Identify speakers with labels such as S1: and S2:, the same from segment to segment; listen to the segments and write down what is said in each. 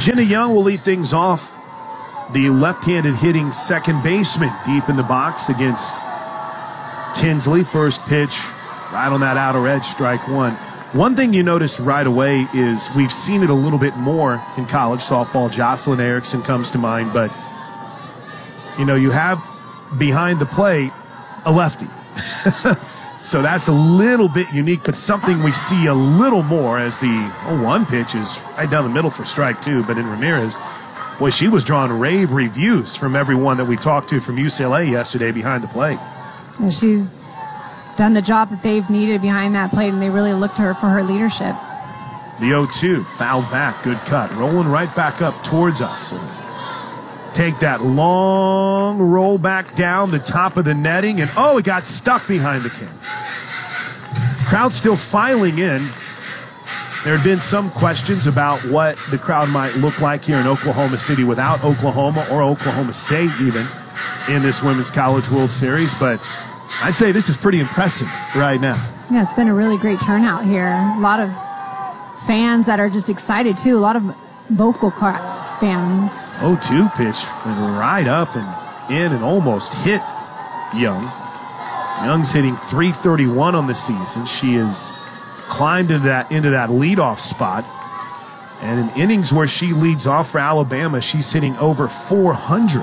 S1: Jenna Young will lead things off. The left-handed hitting second baseman deep in the box against Tinsley. First pitch right on that outer edge, strike one. One thing you notice right away is we've seen it a little bit more in college softball. Jocelyn Erickson comes to mind, but you have behind the plate a lefty. So that's a little bit unique, but something we see a little more as the 0-1 pitch is right down the middle for strike two. But in Ramirez, boy, she was drawing rave reviews from everyone that we talked to from UCLA yesterday behind the plate.
S2: And she's done the job that they've needed behind that plate, and they really look to her for her leadership.
S1: The 0-2, fouled back, good cut. Rolling right back up towards us. Take that long roll back down the top of the netting, and it got stuck behind the can. Crowd still filing in. There had been some questions about what the crowd might look like here in Oklahoma City without Oklahoma or Oklahoma State even in this Women's College World Series, but I'd say this is pretty impressive right now.
S2: Yeah, it's been a really great turnout here. A lot of fans that are just excited, too. A lot of vocal fans.
S1: 0-2 pitch went right up and in and almost hit Young. Young's hitting .331 on the season. She has climbed into that leadoff spot. And in innings where she leads off for Alabama, she's hitting over 400.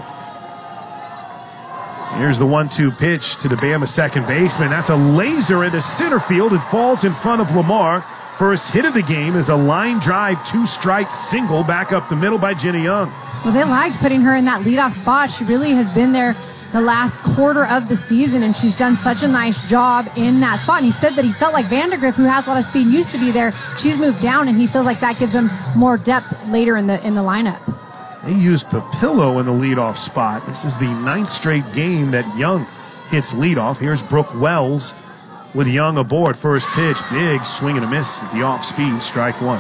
S1: Here's the 1-2 pitch to the Bama second baseman. That's a laser into center field. It falls in front of Lamar. First hit of the game is a line drive, two-strike single back up the middle by Jenna Young.
S2: Well, they liked putting her in that leadoff spot. She really has been there the last quarter of the season, and she's done such a nice job in that spot. And he said that he felt like Vandergriff, who has a lot of speed, used to be there. She's moved down, and he feels like that gives him more depth later in the lineup.
S1: They used Papillo in the leadoff spot. This is the 9th straight game that Young hits leadoff. Here's Brooke Wells with Young aboard. First pitch, big swing and a miss at the off-speed, strike one.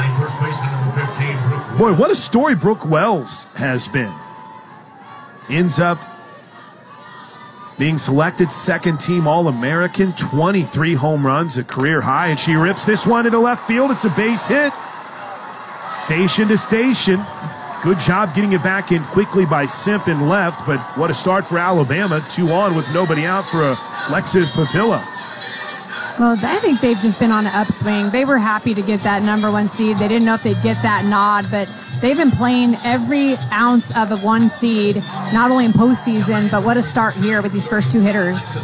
S1: Boy, what a story Brooke Wells has been. Ends up being selected second-team All-American, 23 home runs, a career high, and she rips this one into left field. It's a base hit. Station to station. Good job getting it back in quickly by Simp in left, but what a start for Alabama. 2 on with nobody out for Alexis Papillo.
S2: Well, I think they've just been on an upswing. They were happy to get that number 1 seed. They didn't know if they'd get that nod, but they've been playing every ounce of a 1 seed, not only in postseason, but what a start here with these first 2 hitters.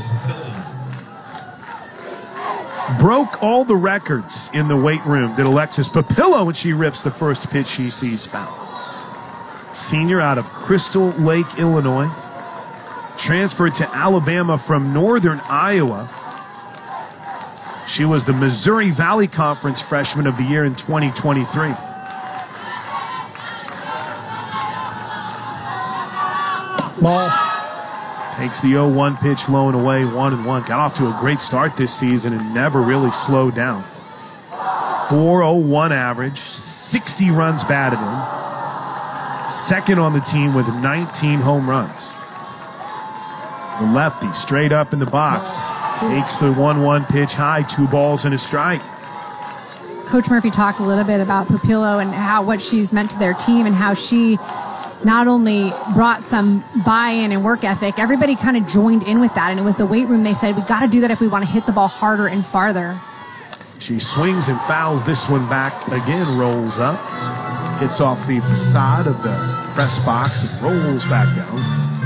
S1: Broke all the records in the weight room, did Alexis Papillo, when she rips the first pitch she sees foul. Senior out of Crystal Lake, Illinois. Transferred to Alabama from Northern Iowa. She was the Missouri Valley Conference Freshman of the Year in 2023.
S3: Ball.
S1: Takes the 0-1 pitch low and away, 1-1. Got off to a great start this season and never really slowed down. 4.01 average, 60 runs batted in. Second on the team with 19 home runs. The lefty straight up in the box. Takes the 1-1 pitch high, 2 balls and a strike.
S2: Coach Murphy talked a little bit about Papillo and what she's meant to their team and how she not only brought some buy-in and work ethic, everybody kind of joined in with that. And it was the weight room. They said, we got to do that if we want to hit the ball harder and farther.
S1: She swings and fouls this one back again, rolls up. Hits off the facade of the press box and rolls back down.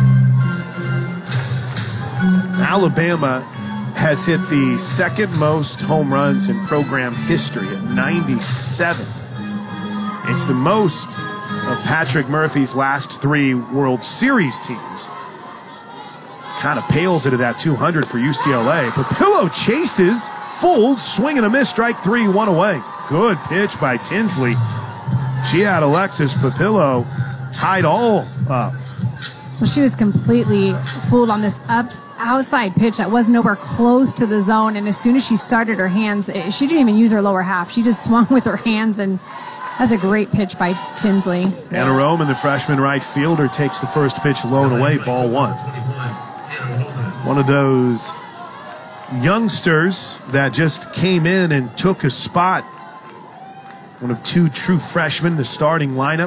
S1: Alabama has hit the second most home runs in program history at 97. It's the most of Patrick Murphy's last 3 World Series teams. Kind of pales into that 200 for UCLA. Papillo chases, folds, swing and a miss, strike 3, 1 away. Good pitch by Tinsley. She had Alexis Papillo tied all up.
S2: Well, she was completely fooled on this outside pitch that was nowhere close to the zone. And as soon as she started her hands, she didn't even use her lower half. She just swung with her hands, and that's a great pitch by Tinsley.
S1: Anna Roman, the freshman right fielder, takes the first pitch low and away, ball 1. One of those youngsters that just came in and took a spot. One of 2 true freshmen, the starting lineup.